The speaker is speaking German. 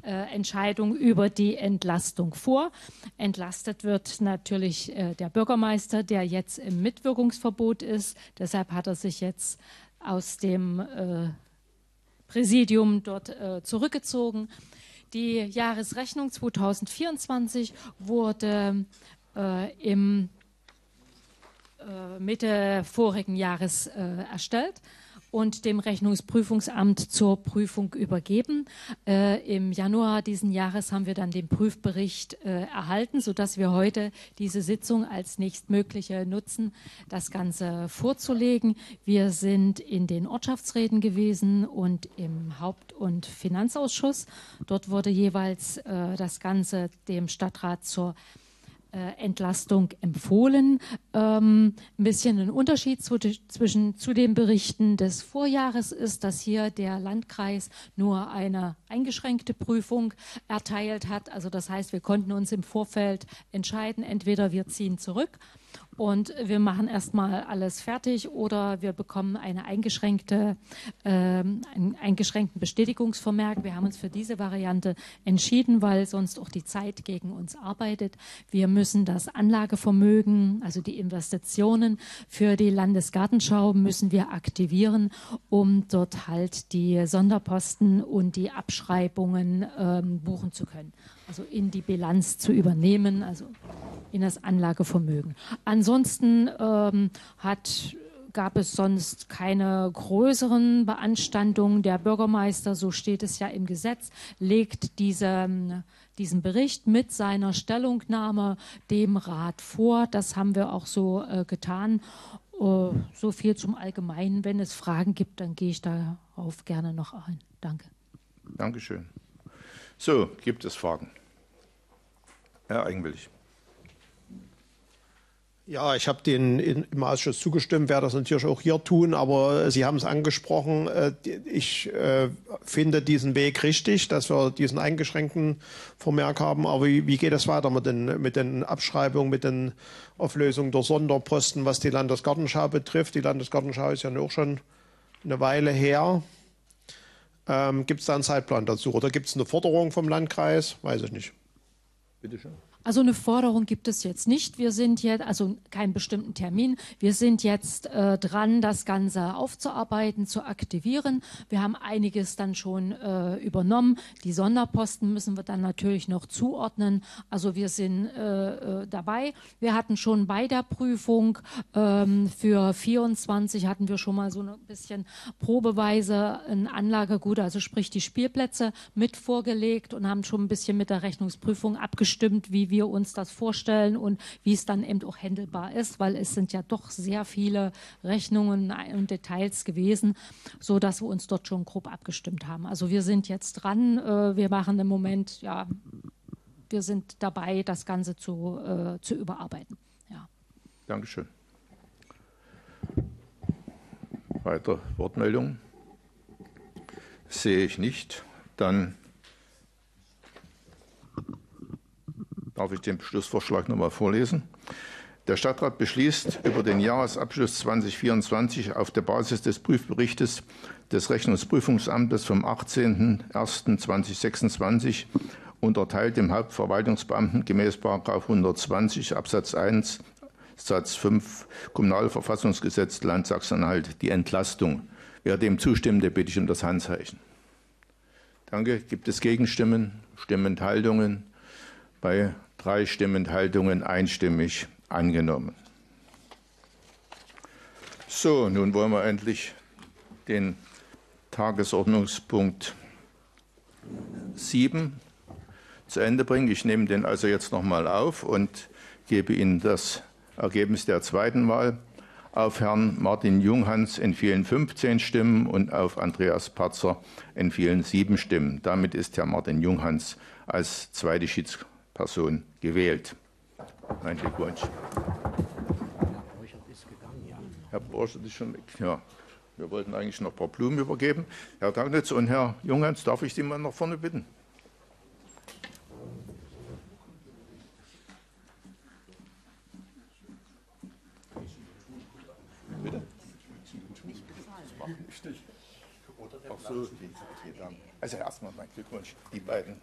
Entscheidung über die Entlastung vor. Entlastet wird natürlich der Bürgermeister, der jetzt im Mitwirkungsverbot ist. Deshalb hat er sich jetzt aus dem Präsidium dort zurückgezogen. Die Jahresrechnung 2024 wurde im Mitte vorigen Jahres erstellt und dem Rechnungsprüfungsamt zur Prüfung übergeben. Im Januar diesen Jahres haben wir dann den Prüfbericht erhalten, sodass wir heute diese Sitzung als nächstmögliche nutzen, das Ganze vorzulegen. Wir sind in den Ortschaftsräten gewesen und im Haupt- und Finanzausschuss. Dort wurde jeweils das Ganze dem Stadtrat zur Entlastung empfohlen. Ein bisschen ein Unterschied zu den Berichten des Vorjahres ist, dass hier der Landkreis nur eine eingeschränkte Prüfung erteilt hat. Also das heißt, wir konnten uns im Vorfeld entscheiden, entweder wir ziehen zurück und wir machen erstmal alles fertig oder wir bekommen einen eingeschränkten Bestätigungsvermerk. Wir haben uns für diese Variante entschieden, weil sonst auch die Zeit gegen uns arbeitet. Wir müssen das Anlagevermögen, also die Investitionen für die Landesgartenschau müssen wir aktivieren, um dort halt die Sonderposten und die Abschreibungen buchen zu können. Also in die Bilanz zu übernehmen, also in das Anlagevermögen. Ansonsten gab es sonst keine größeren Beanstandungen. Der Bürgermeister, so steht es ja im Gesetz, legt diesen Bericht mit seiner Stellungnahme dem Rat vor. Das haben wir auch so getan. So viel zum Allgemeinen. Wenn es Fragen gibt, dann gehe ich darauf gerne noch ein. Danke. Dankeschön. So, gibt es Fragen? Herr Eigenwillig. Ja, ich habe im Ausschuss zugestimmt, werde das natürlich auch hier tun, aber Sie haben es angesprochen. Ich finde diesen Weg richtig, dass wir diesen eingeschränkten Vermerk haben. Aber wie geht es weiter mit den Abschreibungen, mit den Auflösungen der Sonderposten, was die Landesgartenschau betrifft? Die Landesgartenschau ist ja auch schon eine Weile her. Gibt es da einen Zeitplan dazu oder gibt es eine Forderung vom Landkreis? Weiß ich nicht. Bitte schön. Also eine Forderung gibt es jetzt nicht. Wir sind jetzt, also keinen bestimmten Termin. Wir sind jetzt dran, das Ganze aufzuarbeiten, zu aktivieren. Wir haben einiges dann schon übernommen. Die Sonderposten müssen wir dann natürlich noch zuordnen. Also wir sind dabei. Wir hatten schon bei der Prüfung für 24 hatten wir schon mal so ein bisschen probeweise ein Anlagegut, also sprich die Spielplätze mit vorgelegt und haben schon ein bisschen mit der Rechnungsprüfung abgestimmt, wie wir uns das vorstellen und wie es dann eben auch handelbar ist, weil es sind ja doch sehr viele Rechnungen und Details gewesen, so dass wir uns dort schon grob abgestimmt haben. Also wir sind jetzt dran. Wir machen im Moment, ja, wir sind dabei, das Ganze zu überarbeiten. Ja. Dankeschön. Weitere Wortmeldungen? Sehe ich nicht. Dann darf ich den Beschlussvorschlag noch mal vorlesen. Der Stadtrat beschließt, über den Jahresabschluss 2024 auf der Basis des Prüfberichtes des Rechnungsprüfungsamtes vom 18.01.2026 unterteilt dem Hauptverwaltungsbeamten gemäß § 120 Absatz 1 Satz 5 Kommunalverfassungsgesetz Land Sachsen-Anhalt die Entlastung. Wer dem zustimmt, der bitte ich um das Handzeichen. Danke. Gibt es Gegenstimmen, Stimmenthaltungen? Bei 3 Stimmenthaltungen einstimmig angenommen. So, nun wollen wir endlich den Tagesordnungspunkt 7 zu Ende bringen. Ich nehme den also jetzt noch mal auf und gebe Ihnen das Ergebnis der zweiten Wahl. Auf Herrn Martin Junghans entfielen 15 Stimmen und auf Andreas Patzer entfielen 7 Stimmen. Damit ist Herr Martin Junghans als zweite Schiedsperson gewählt. Mein Glückwunsch. Herr Borchert ist schon weg. Ja, wir wollten eigentlich noch ein paar Blumen übergeben. Herr Dagnitz und Herr Junghans, darf ich Sie mal nach vorne bitten? Bitte? Ach so, vielen Dank. Also erstmal mein Glückwunsch, die beiden